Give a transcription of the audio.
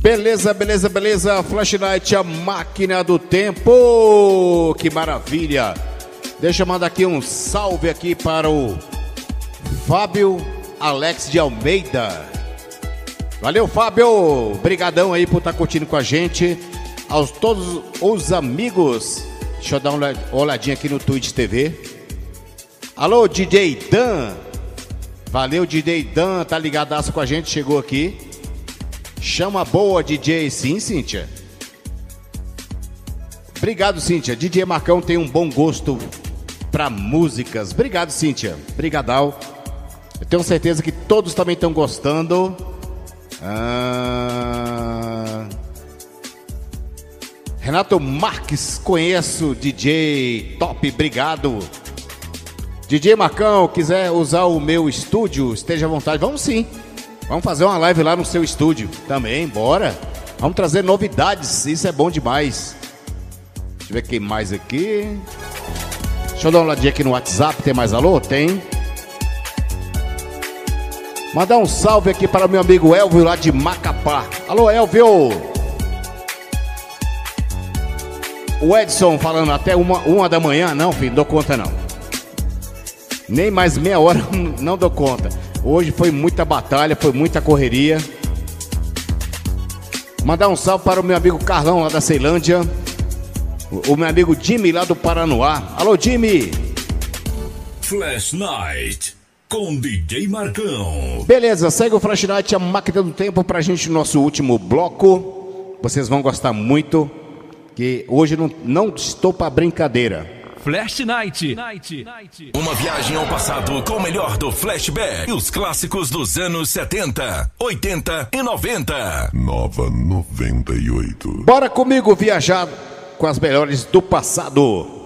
Beleza, beleza, beleza. Flash Night, a máquina do tempo. Que maravilha. Deixa eu mandar aqui um salve aqui para o Fábio Alex de Almeida. Valeu, Fábio. Brigadão aí por estar curtindo com a gente. Aos todos os amigos. Deixa eu dar uma olhadinha aqui no Twitch TV. Alô, DJ Dan. Valeu, DJ Dan. Tá ligadaço com a gente, chegou aqui. Chama boa, DJ. Sim, Cíntia. Obrigado, Cíntia. DJ Marcão tem um bom gosto para músicas. Obrigado, Cíntia. Brigadão. Eu tenho certeza que todos também estão gostando. Renato Marques, conheço. DJ top, obrigado. DJ Marcão, quiser usar o meu estúdio, esteja à vontade. Vamos sim. Vamos fazer uma live lá no seu estúdio também, bora. Vamos trazer novidades, isso é bom demais. Deixa eu ver quem mais aqui. Deixa eu dar uma olhadinha aqui no WhatsApp, tem mais alô? Tem. Mandar um salve aqui para o meu amigo Elvio lá de Macapá. Alô, Elvio. O Edson falando até uma da manhã. Não, filho, não dou conta não. Nem mais meia hora não dou conta. Hoje foi muita batalha, foi muita correria. Mandar um salve para o meu amigo Carlão lá da Ceilândia. O meu amigo Jimmy lá do Paranoá. Alô, Jimmy. Flash Night com DJ Marcão. Beleza, segue o Flash Night, a máquina do tempo pra gente no nosso último bloco. Vocês vão gostar muito, que hoje não estou pra brincadeira. Flash Night. Uma viagem ao passado com o melhor do flashback e os clássicos dos anos 70, 80 e 90. Nova 98. Bora comigo viajar com as melhores do passado.